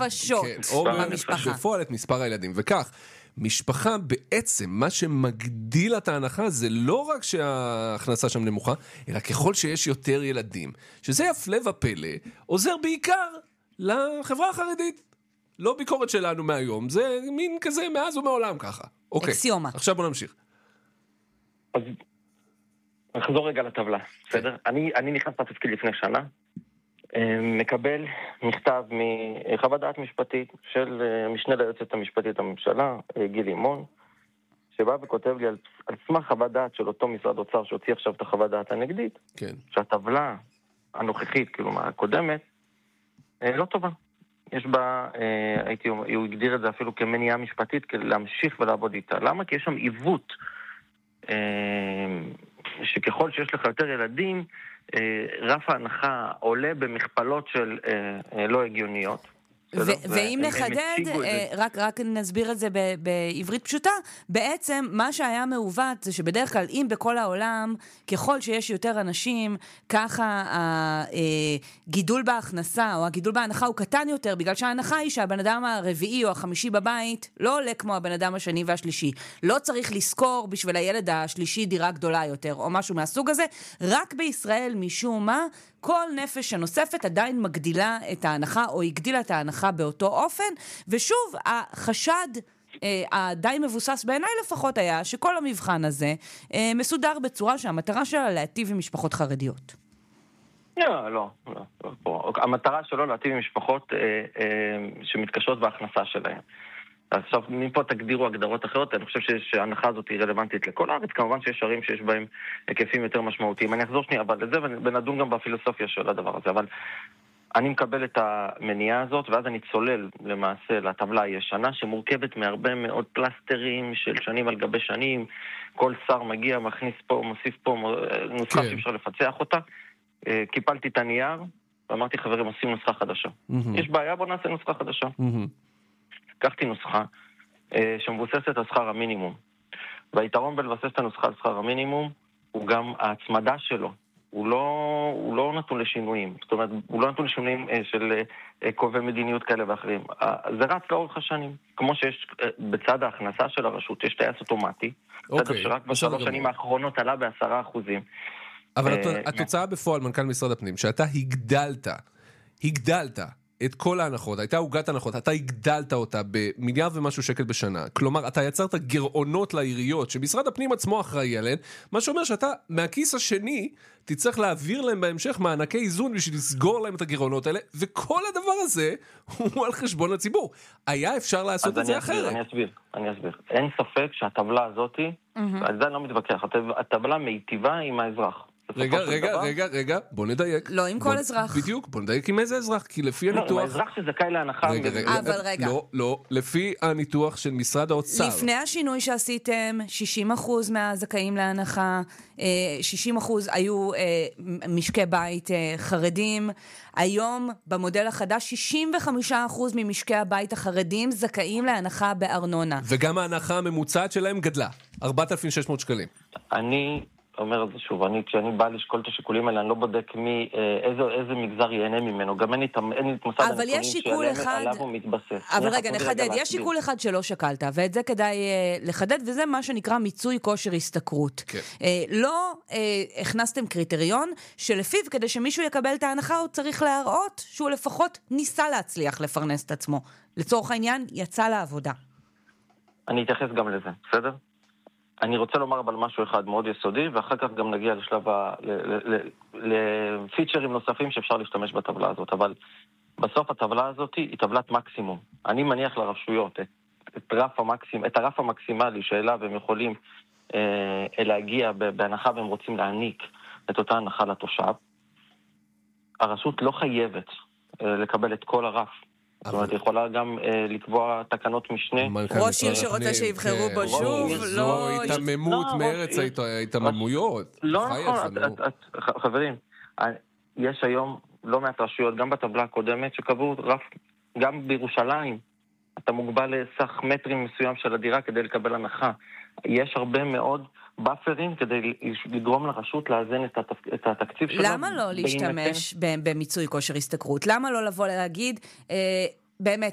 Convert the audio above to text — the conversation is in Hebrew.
נפשות במשפחה. בפועל את מספר הילדים. וכך, משפחה בעצם, מה שמגדיל את ההנחה זה לא רק שההכנסה שם נמוכה, אלא ככל שיש יותר ילדים, שזה הפלא ופלא, עוזר בעיקר לחברה החרדית. לא ביקורת שלנו מהיום, זה מין כזה מאז ומעולם ככה. אוקיי, אקסיומה. עכשיו בוא נמשיך. אז נחזור רגע לטבלה, בסדר? אני נכנס לתפקיד לפני שנה, מקבל מכתב מחוות דעת משפטית של משנה ליועצת המשפטית הממשלה, גיל לימון, שבא וכותב לי על סמך חוות דעת של אותו משרד אוצר שהוציא עכשיו את החוות דעת הנגדית, כן. שהטבלה הנוכחית, כאילו הקודמת, לא טובה. יש בה, הוא הגדיר את זה אפילו כמניעה משפטית, כדי להמשיך ולעבוד איתה. למה? כי יש שם עיוות, שככל שיש לך יותר ילדים, רף ההנחה עולה במכפלות של לא הגיוניות. ואם נחדד, רק נסביר את זה בעברית פשוטה, בעצם מה שהיה מעוות זה שבדרך כלל אם בכל העולם, ככל שיש יותר אנשים, ככה הגידול בהכנסה או הגידול בהנחה הוא קטן יותר, בגלל שההנחה היא שהבן אדם הרביעי או החמישי בבית לא עולה כמו הבן אדם השני והשלישי. לא צריך לזכור בשביל הילד השלישי דירה גדולה יותר או משהו מהסוג הזה. רק בישראל משום מה, כל נפש הנוספת עדיין מגדילה את ההנחה או הגדילה את ההנחה באותו אופן, ושוב, החשד הדי מבוסס בעיניי לפחות היה שכל המבחן הזה מסודר בצורה שהמטרה שלה להטיב עם משפחות חרדיות. לא. המטרה שלו להטיב עם משפחות שמתקשרות בהכנסה שלהן. עכשיו, מפה תגדירו הגדרות אחרות, אני חושב שההנחה הזאת היא רלוונטית לכל הארץ, כמובן שיש ערים שיש בהם היקפים יותר משמעותיים. אני אחזור שנייה, אבל לזה, ונדון גם בפילוסופיה של הדבר הזה, אבל אני מקבל את המניעה הזאת, ואז אני צולל למעשה לטבלה הישנה, שמורכבת מהרבה מאוד פלסטרים של שנים על גבי שנים, כל שר מגיע, מכניס פה, מוסיף פה, נוסחה שאפשר לפצח אותה. קיפלתי את הנייר, ואמרתי, חברים, עושים נוסחה חדשה. יש בעיה, בוא נעשה נוסחה חדשה. לקחתי נוסחה שמבוססת על שכר המינימום. והיתרון בלבסס את הנוסחה על שכר המינימום הוא גם ההצמדה שלו. הוא לא נתון לשינויים. זאת אומרת, הוא לא נתון לשינויים של קובעי מדיניות כאלה ואחרים. זה רץ לאורך השנים. כמו שיש בצד ההכנסה של הרשות, יש טייס אוטומטי. שרק בשלוש שנים האחרונות עלה ב10%. אבל התוצאה בפועל, מנכ"ל משרד הפנים, שאתה הגדלת את כל ההנחות, הייתה הוגת הנחות, אתה הגדלת אותה במיליארד ומשהו שקל בשנה. כלומר, אתה יצרת גירעונות לעיריות, שמשרד הפנים עצמו אחראי עליהן, מה שאומר שאתה מהכיס השני תצטרך להעביר להם בהמשך מענקי איזון בשביל לסגור להם את הגירעונות האלה, וכל הדבר הזה הוא על חשבון הציבור. היה אפשר לעשות את זה אחרת. אני אסביר. אין ספק שהטבלה הזאת, על זה אני לא מתווכח, הטבלה מיטיבה עם האזרח. רגע, בוא נדייק. לא עם כל אזרח. בדיוק, בוא נדייק עם איזה אזרח, כי לפי הניתוח... לא, עם האזרח שזכאי להנחה... אבל רגע. לא, לפי הניתוח של משרד האוצר. לפני השינוי שעשיתם, 60% מהזכאים להנחה, 60% היו משקי בית חרדים. היום, במודל החדש, 65% ממשקי הבית החרדים זכאים להנחה בארנונה. וגם ההנחה הממוצעת שלהם גדלה, 4,600 שקלים. אני אומר את זה שוב, כשאני בא לשקול את השיקולים האלה, אני לא בודק איזה מגזר ייהנה ממנו, גם אין לי את מסד הנתונים שעליו הוא מתבסס. אבל רגע, נחדד, יש שיקול אחד שלא שקלת, ואת זה כדאי לחדד, וזה מה שנקרא מיצוי כושר השתכרות. לא הכנסתם קריטריון, שלפיו כדי שמישהו יקבל את ההנחה, הוא צריך להראות שהוא לפחות ניסה להצליח לפרנס את עצמו. לצורך העניין, יצא לעבודה. אני אתייחס גם לזה, בסדר? אני רוצה לומר אבל משהו אחד מאוד יסודי, ואחר כך גם נגיע לשלב לפיצ'רים נוספים שאפשר להשתמש בטבלה הזאת, אבל בסוף הטבלה הזאת היא טבלת מקסימום. אני מניח לרשויות את הרף המקסימלי שאליו הם יכולים להגיע בהנחה והם רוצים להעניק את אותה הנחה לתושב. הרשות לא חייבת לקבל את כל הרף. זאת אומרת, יכולה גם לקבוע תקנות משנה. ראש עיר שרוצה שיבחרו בו שוב, לא... התעממות מארץ ההתעממויות. לא נכון, חברים, יש היום לא מעט רשויות, גם בטבלה הקודמת, שקבעו רף, גם בירושלים, אתה מוגבל לסך מטרים מסוים של הדירה כדי לקבל הנחה. יש הרבה מאוד באפרים כדי לגרום לרשות לאזן את התקציב שלה. למה לא להשתמש במיצוי כושר השתכרות? למה לא לבוא להגיד, באמת,